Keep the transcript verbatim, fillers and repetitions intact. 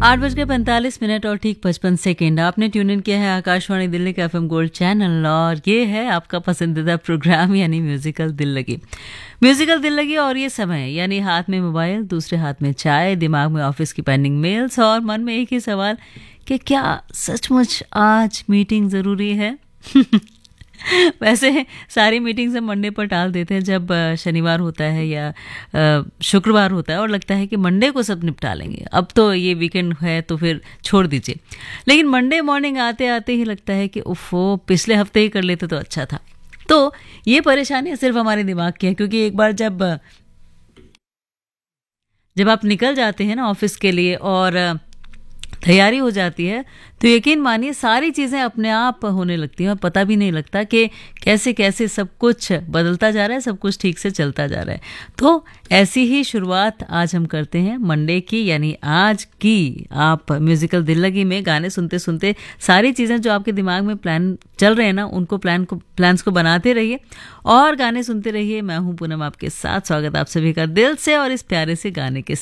आठ बज के पैंतालीस मिनट और ठीक पचपन सेकेंड आपने ट्यून इन किया है आकाशवाणी दिल्ली का एफएम गोल्ड चैनल और ये है आपका पसंदीदा प्रोग्राम यानी म्यूजिकल दिल लगी। म्यूजिकल दिल लगी और ये समय यानी हाथ में मोबाइल, दूसरे हाथ में चाय, दिमाग में ऑफिस की पेंडिंग मेल्स और मन में एक ही सवाल कि क्या सचमुच आज मीटिंग ज़रूरी है। वैसे सारी मीटिंग्स हम मंडे पर टाल देते हैं जब शनिवार होता है या शुक्रवार होता है और लगता है कि मंडे को सब निपटा लेंगे, अब तो ये वीकेंड है तो फिर छोड़ दीजिए। लेकिन मंडे मॉर्निंग आते आते ही लगता है कि उफ़ो पिछले हफ्ते ही कर लेते तो अच्छा था। तो ये परेशानी सिर्फ हमारे दिमाग की है, क्योंकि एक बार जब जब आप निकल जाते हैं ना ऑफिस के लिए और तैयारी हो जाती है तो यकीन मानिए सारी चीज़ें अपने आप होने लगती हैं और पता भी नहीं लगता कि कैसे कैसे सब कुछ बदलता जा रहा है, सब कुछ ठीक से चलता जा रहा है। तो ऐसी ही शुरुआत आज हम करते हैं मंडे की, यानी आज की। आप म्यूजिकल दिल लगी में गाने सुनते सुनते सारी चीज़ें जो आपके दिमाग में प्लान चल रहे हैं ना उनको प्लान को प्लान्स को बनाते रहिए और गाने सुनते रहिए। मैं हूँ पूनम आपके साथ, स्वागत आप सभी का दिल से और इस प्यारे से गाने के